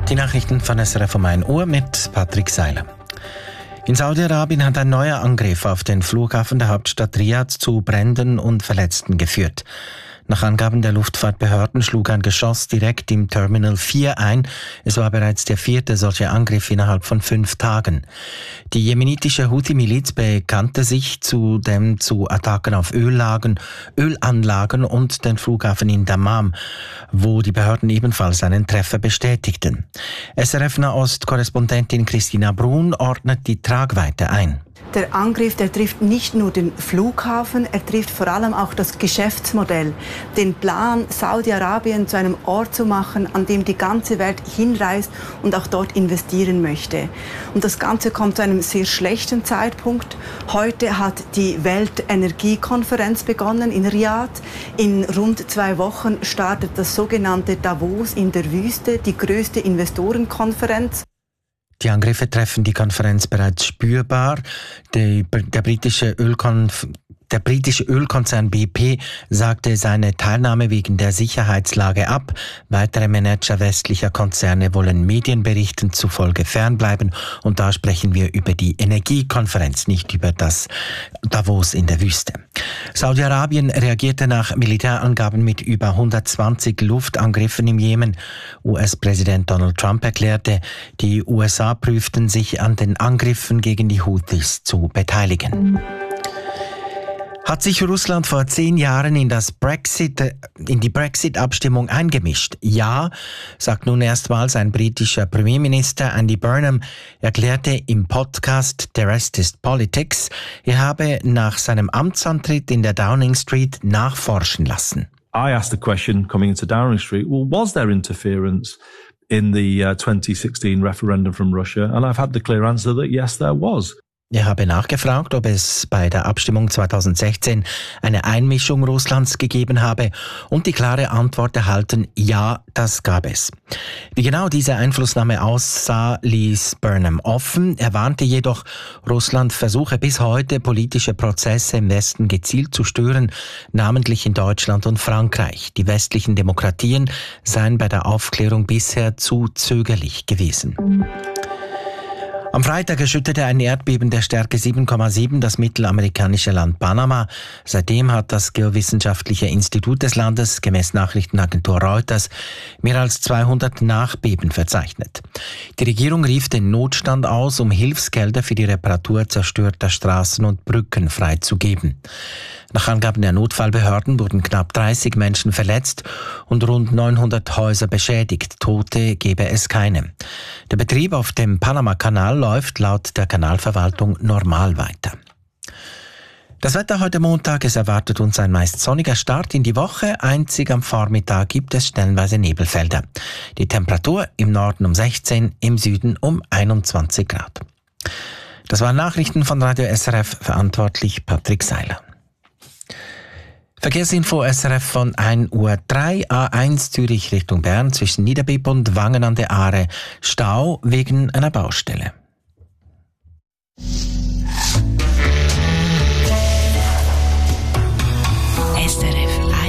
Die Nachrichten von SRF um 1 Uhr mit Patrick Seiler. In Saudi-Arabien hat ein neuer Angriff auf den Flughafen der Hauptstadt Riad zu Bränden und Verletzten geführt. Nach Angaben der Luftfahrtbehörden schlug ein Geschoss direkt im Terminal 4 ein. Es war bereits der 4. solche Angriff innerhalb von 5 Tagen. Die jemenitische Houthi-Miliz bekannte sich zudem zu Attacken auf Ölanlagen und den Flughafen in Dammam, wo die Behörden ebenfalls einen Treffer bestätigten. SRF-Nahost-Korrespondentin Christina Brun ordnet die Tragweite ein. Der Angriff, der trifft nicht nur den Flughafen, er trifft vor allem auch das Geschäftsmodell. Den Plan, Saudi-Arabien zu einem Ort zu machen, an dem die ganze Welt hinreist und auch dort investieren möchte. Und das Ganze kommt zu einem sehr schlechten Zeitpunkt. Heute hat die Weltenergiekonferenz begonnen in Riad. In rund 2 Wochen startet das sogenannte Davos in der Wüste, die größte Investorenkonferenz. Die Angriffe treffen die Konferenz bereits spürbar. Der britische Ölkonzern BP sagte seine Teilnahme wegen der Sicherheitslage ab. Weitere Manager westlicher Konzerne wollen Medienberichten zufolge fernbleiben. Und da sprechen wir über die Energiekonferenz, nicht über das Davos in der Wüste. Saudi-Arabien reagierte nach Militärangaben mit über 120 Luftangriffen im Jemen. US-Präsident Donald Trump erklärte, die USA prüften sich an den Angriffen gegen die Houthis zu beteiligen. Hat sich Russland vor 10 Jahren in die Brexit-Abstimmung eingemischt? Ja, sagt nun erstmals ein britischer Premierminister. Andy Burnham erklärte im Podcast The Rest is Politics, er habe nach seinem Amtsantritt in der Downing Street nachforschen lassen. I asked the question coming into Downing Street, well, was there interference in the 2016 referendum from Russia? And I've had the clear answer that yes, there was. Er habe nachgefragt, ob es bei der Abstimmung 2016 eine Einmischung Russlands gegeben habe und die klare Antwort erhalten, ja, das gab es. Wie genau diese Einflussnahme aussah, ließ Burnham offen. Er warnte jedoch, Russland versuche bis heute politische Prozesse im Westen gezielt zu stören, namentlich in Deutschland und Frankreich. Die westlichen Demokratien seien bei der Aufklärung bisher zu zögerlich gewesen. Am Freitag erschütterte ein Erdbeben der Stärke 7,7 das mittelamerikanische Land Panama. Seitdem hat das Geowissenschaftliche Institut des Landes, gemäß Nachrichtenagentur Reuters, mehr als 200 Nachbeben verzeichnet. Die Regierung rief den Notstand aus, um Hilfsgelder für die Reparatur zerstörter Straßen und Brücken freizugeben. Nach Angaben der Notfallbehörden wurden knapp 30 Menschen verletzt und rund 900 Häuser beschädigt. Tote gebe es keine. Der Betrieb auf dem Panama-Kanal läuft laut der Kanalverwaltung normal weiter. Das Wetter heute Montag, es erwartet uns ein meist sonniger Start in die Woche. Einzig am Vormittag gibt es stellenweise Nebelfelder. Die Temperatur im Norden um 16, im Süden um 21 Grad. Das waren Nachrichten von Radio SRF, verantwortlich Patrick Seiler. Verkehrsinfo SRF von 1:03 Uhr. A1 Zürich Richtung Bern zwischen Niederbipp und Wangen an der Aare. Stau wegen einer Baustelle. SRF